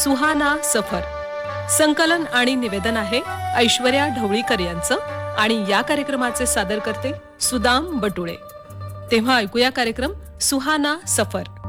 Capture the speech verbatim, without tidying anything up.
सुहाना सफर. संकलन आणि निवेदन आहे ऐश्वर्या ढवळीकर यांचं आणि या कार्यक्रमाचे सादर करते सुदाम बटुळे. तेव्हा ऐकूया कार्यक्रम सुहाना सफर.